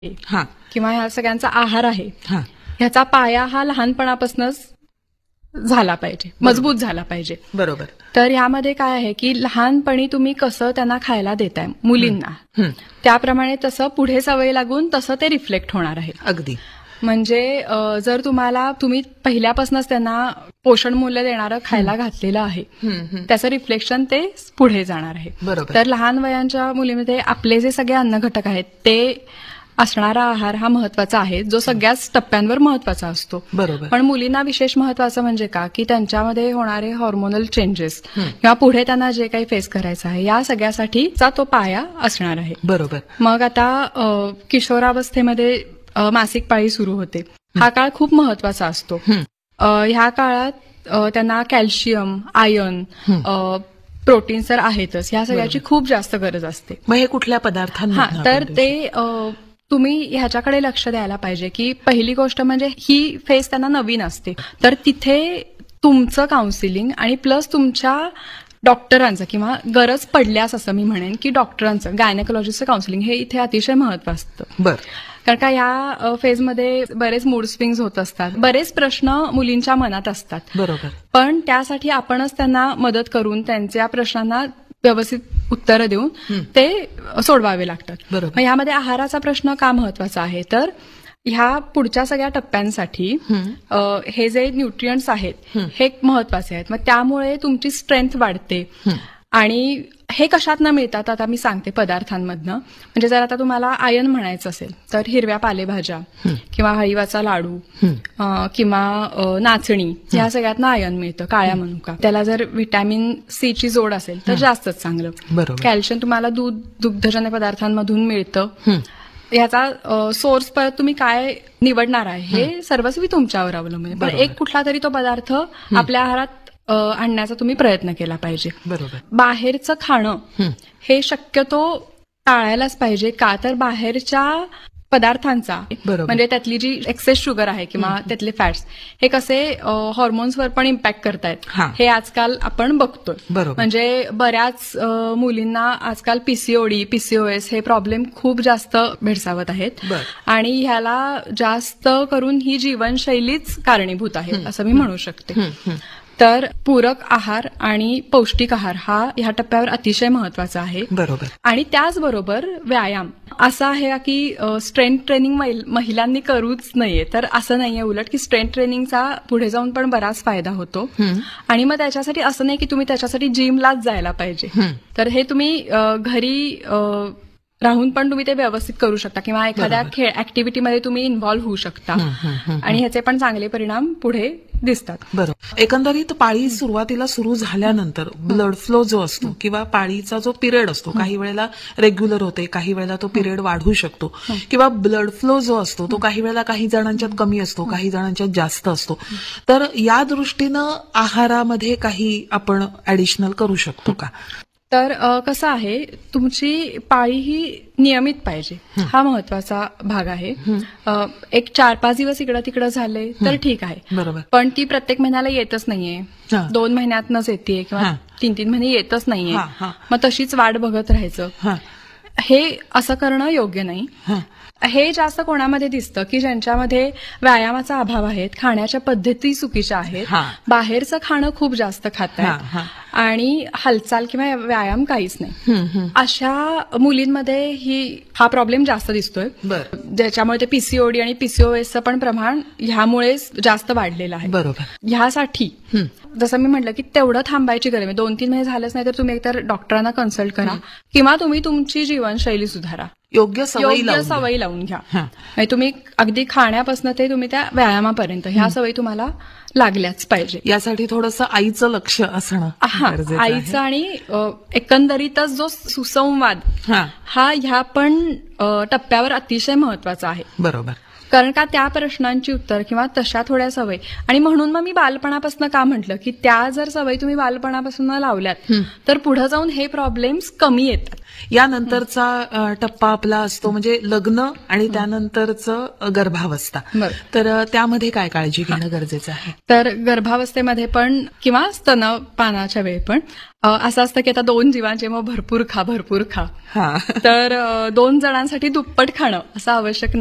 हा किंवा ह्या सगळ्यांचा आहार आहे, हा ह्याचा पाया हा लहानपणापासूनच झाला पाहिजे, मजबूत झाला पाहिजे. बरोबर. तर यामध्ये काय आहे की लहानपणी तुम्ही कसं त्यांना खायला देताय मुलींना, त्याप्रमाणे तसं पुढे सवय लागून तसं ते रिफ्लेक्ट होणार आहे. अगदी. म्हणजे जर तुम्ही पहिल्यापासूनच त्यांना पोषण मूल्य देणारं खायला घातलेलं आहे, त्याचं रिफ्लेक्शन ते पुढे जाणार आहे. बरोबर. तर लहान वयांच्या मुलीमध्ये आपले जे सगळे अन्न घटक आहेत ते असणारा आहार हा महत्वाचा आहे, जो सगळ्याच टप्प्यांवर महत्वाचा असतो. बरोबर. पण मुलींना विशेष महत्वाचं म्हणजे का की त्यांच्यामध्ये होणारे हॉर्मोनल चेंजेस किंवा पुढे त्यांना जे काही फेस करायचं आहे या सगळ्यासाठीचा तो पाया असणार आहे. बरोबर. मग आता किशोरावस्थेमध्ये मासिक पाळी सुरू होते, हा काळ खूप महत्वाचा असतो. ह्या काळात त्यांना कॅल्शियम, आयर्न, प्रोटीन तर आहेतच, ह्या सगळ्याची खूप जास्त गरज असते. मग हे कुठल्या पदार्थांना? तर ते तुम्ही ह्याच्याकडे लक्ष द्यायला पाहिजे की पहिली गोष्ट म्हणजे ही फेज त्यांना नवीन असते, तर तिथे तुमचं काउन्सिलिंग आणि प्लस तुमच्या डॉक्टरांचं किंवा गरज पडल्यास असं मी म्हणेन की डॉक्टरांचं, गायनेकोलॉजिस्टचं काउन्सिलिंग हे इथे अतिशय महत्वाचं असतं. बरं. कारण का या फेजमध्ये बरेच मूड स्विंग्स होत असतात, बरेच प्रश्न मुलींच्या मनात असतात. बरोबर. पण त्यासाठी आपणच त्यांना मदत करून त्यांच्या प्रश्नांना व्यवस्थित उत्तरं देऊन ते सोडवावे लागतात. बरोबर. मग यामध्ये आहाराचा प्रश्न का महत्वाचा आहे, तर ह्या पुढच्या सगळ्या टप्प्यांसाठी हे जे न्यूट्रियंट्स आहेत हे महत्वाचे आहेत. मग त्यामुळे तुमची स्ट्रेंथ वाढते. आणि हे कशातनं मिळतात आता मी सांगते, पदार्थांमधनं. म्हणजे जर आता तुम्हाला आयर्न म्हणायचं असेल तर हिरव्या पालेभाज्या किंवा हळीवाचा लाडू किंवा नाचणी, या सगळ्यातनं आयर्न मिळतं. काळ्या मनुका, त्याला जर व्हिटॅमिन सी ची जोड असेल तर जास्तच चांगलं. बरोबर. कॅल्शियम तुम्हाला दुग्धजन्य पदार्थांमधून मिळतं. ह्याचा सोर्स परत तुम्ही काय निवडणार आहे हे सर्वस्वी तुमच्यावर अवलंबून आहे. पण एक कुठला तरी तो पदार्थ आपल्या आहारात आणण्याचा तुम्ही प्रयत्न केला पाहिजे. बरोबर. बाहेरचं खाणं हे शक्यतो टाळायलाच पाहिजे. का तर बाहेरच्या पदार्थांचा म्हणजे त्यातली जी एक्सेस शुगर आहे किंवा त्यातले फॅट्स हे कसे हॉर्मोन्सवर पण इम्पॅक्ट करतायत हे आजकाल आपण बघतोय. म्हणजे बऱ्याच मुलींना आजकाल पीसीओडी, पीसीओएस हे प्रॉब्लेम खूप जास्त भेडसावत आहेत. आणि ह्याला जास्त करून ही जीवनशैलीच कारणीभूत आहे असं मी म्हणू शकते. तर पूरक आहार आणि पौष्टिक आहार हा ह्या टप्प्यावर अतिशय महत्वाचा आहे. बरोबर. आणि त्याचबरोबर व्यायाम असा आहे की स्ट्रेंथ ट्रेनिंग महिलांनी करूच नये, तर असं नाहीये. उलट की स्ट्रेंथ ट्रेनिंगचा पुढे जाऊन पण बराच फायदा होतो. आणि मग त्याच्यासाठी असं नाही की तुम्ही त्याच्यासाठी जिमलाच जायला पाहिजे. तर हे तुम्ही घरी राहून पण तुम्ही ते व्यवस्थित करू शकता किंवा एखाद्या ऍक्टिव्हिटीमध्ये तुम्ही इन्व्हॉल्व्ह होऊ शकता आणि ह्याचे पण चांगले परिणाम पुढे दिसतात. बरोबर. एकंदरीत पाळी सुरुवातीला सुरू झाल्यानंतर ब्लड फ्लो जो असतो किंवा पाळीचा जो पिरियड असतो, काही वेळेला रेग्युलर होते, काही वेळेला तो पिरियड वाढू शकतो, किंवा ब्लड फ्लो जो असतो तो काही वेळेला काही जणांच्यात कमी असतो, काही जणांच्यात जास्त असतो. तर या दृष्टीनं आहारामध्ये काही आपण ऍडिशनल करू शकतो का? तर कसं आहे, तुमची पाळी ही नियमित पाहिजे, हा महत्वाचा भाग आहे. एक 4-5 दिवस इकडं तिकडं झाले तर ठीक आहे. बरोबर. पण ती प्रत्येक महिन्याला येतच नाहीये, 2 महिन्यातनच येते किंवा 3-3 महिने येतच नाहीये. मग तशीच वाट बघत राहायचं, हे असं करणं योग्य नाही. हे जास्त कोणामध्ये दिसतं की ज्यांच्यामध्ये व्यायामाचा अभाव आहे, खाण्याच्या पद्धती चुकीच्या आहेत, बाहेरचं खाणं खूप जास्त खातायत आणि हालचाल किंवा व्यायाम काहीच नाही. अशा मुलींमध्ये हा प्रॉब्लेम जास्त दिसतोय, ज्याच्यामुळे ते पीसीओडी आणि पीसीओएसचं पण प्रमाण ह्यामुळेच जास्त वाढलेलं आहे. बरोबर. ह्यासाठी जसं मी म्हटलं की तेवढं थांबायची गरज आहे. 2-3 महिने झालंच नाही तर तुम्ही एकतर डॉक्टरांना कन्सल्ट करा किंवा तुम्ही तुमची जीवनशैली सुधारा, योग्य सवयी लावून घ्या. तुम्ही अगदी खाण्यापासून ते तुम्ही त्या व्यायामापर्यंत ह्या सवयी तुम्हाला लागल्याच पाहिजे. यासाठी थोडंसं आईचं लक्ष असणं, आईचं आणि एकंदरीतच जो सुसंवाद हा ह्या पण टप्प्यावर अतिशय महत्वाचा आहे. बरोबर. कारण का त्या प्रश्नांची उत्तर किंवा तशा थोड्या सवयी, आणि म्हणून मग मी बालपणापासून का म्हटलं की त्या जर सवयी तुम्ही बालपणापासून लावल्यात तर पुढे जाऊन हे प्रॉब्लेम्स कमी येतात. यानंतरचा टप्पा आपला असतो म्हणजे लग्न आणि त्यानंतरचं गर्भावस्था. तर त्यामध्ये काय काळजी घेणं गरजेचं आहे? तर गर्भावस्थेमध्ये पण किंवा स्तनपानाच्या वेळी पण असं असतं की आता 2 जीवांचे मग भरपूर खा. तर 2 जणांसाठी दुप्पट खाणं असं आवश्यक